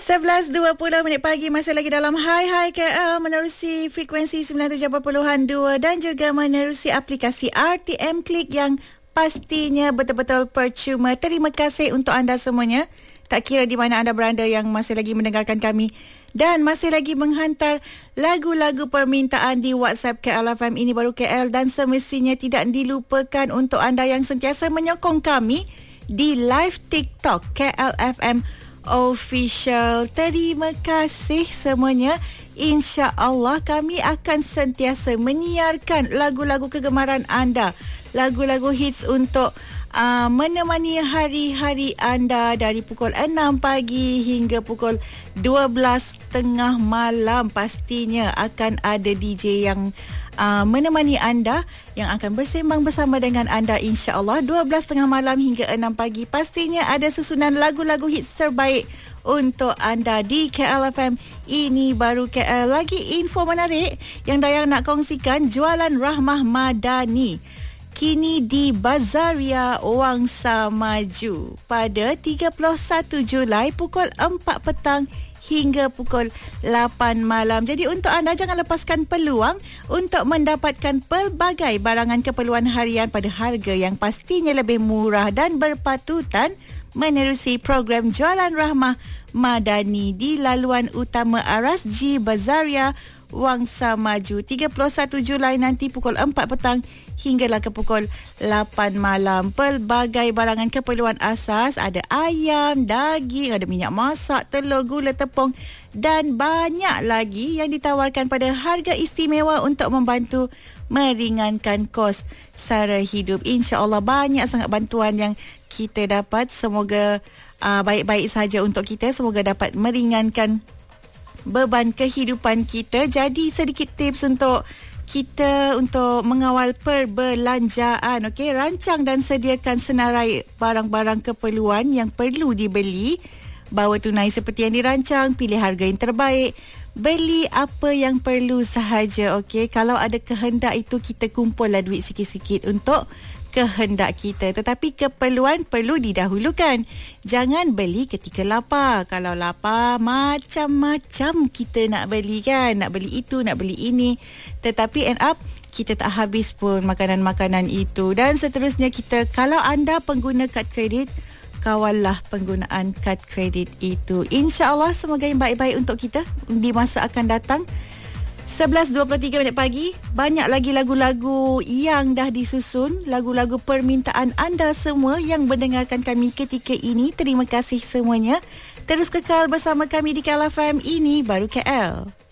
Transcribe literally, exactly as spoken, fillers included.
sebelas dua puluh minit pagi, masih lagi dalam Hai Hai K L menerusi frekuensi sembilan puluh tujuh perpuluhan dua dan juga menerusi aplikasi R T M Klik yang pastinya betul-betul percuma. Terima kasih untuk anda semuanya. Tak kira di mana anda berada yang masih lagi mendengarkan kami dan masih lagi menghantar lagu-lagu permintaan di WhatsApp K L F M Ini Baru K L, dan semestinya tidak dilupakan untuk anda yang sentiasa menyokong kami di live TikTok K L F M Official. Terima kasih semuanya. InsyaAllah kami akan sentiasa menyiarkan lagu-lagu kegemaran anda, lagu-lagu hits untuk uh, menemani hari-hari anda dari pukul enam pagi hingga pukul dua belas tengah malam. Pastinya akan ada D J yang uh, menemani anda, yang akan bersembang bersama dengan anda insya-Allah dua belas tengah malam hingga enam pagi. Pastinya ada susunan lagu-lagu hits terbaik untuk anda di K L F M Ini Baru K L. Lagi info menarik yang Dayang nak kongsikan, jualan Rahmah Madani kini di Bazaria Wangsa Maju pada tiga puluh satu Julai pukul empat petang hingga pukul lapan malam. Jadi untuk anda, jangan lepaskan peluang untuk mendapatkan pelbagai barangan keperluan harian pada harga yang pastinya lebih murah dan berpatutan menerusi program Jualan Rahmah Madani di laluan utama Aras G Bazaria Wangsa Maju tiga puluh satu Julai nanti pukul empat petang hinggalah ke pukul lapan malam. Pelbagai barangan keperluan asas, ada ayam, daging, ada minyak masak, telur, gula, tepung dan banyak lagi yang ditawarkan pada harga istimewa untuk membantu meringankan kos sara hidup. InsyaAllah banyak sangat bantuan yang kita dapat. Semoga uh, baik-baik saja untuk kita. Semoga dapat meringankan beban kehidupan kita. Jadi sedikit tips untuk kita untuk mengawal perbelanjaan. Okey, rancang dan sediakan senarai barang-barang keperluan yang perlu dibeli. Bawa tunai seperti yang dirancang, pilih harga yang terbaik, beli apa yang perlu sahaja. Okey, kalau ada kehendak itu kita kumpullah duit sikit-sikit untuk kehendak kita, tetapi keperluan perlu didahulukan. Jangan beli ketika lapar. Kalau lapar, macam-macam kita nak beli kan, nak beli itu, nak beli ini, tetapi end up kita tak habis pun makanan-makanan itu. Dan seterusnya, kita, kalau anda pengguna kad kredit, kawallah penggunaan kad kredit itu. InsyaAllah semoga yang baik-baik untuk kita di masa akan datang. sebelas dua puluh tiga minit pagi, banyak lagi lagu-lagu yang dah disusun, lagu-lagu permintaan anda semua yang mendengarkan kami ketika ini. Terima kasih semuanya. Terus kekal bersama kami di K L F M Ini Baru K L.